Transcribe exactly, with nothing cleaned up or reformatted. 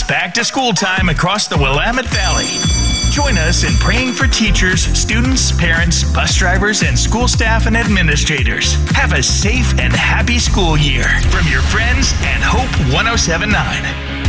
back to school time across the Willamette Valley. Join us in praying for teachers, students, parents, bus drivers, and school staff and administrators. Have a safe and happy school year from your friends and Hope one oh seven point nine.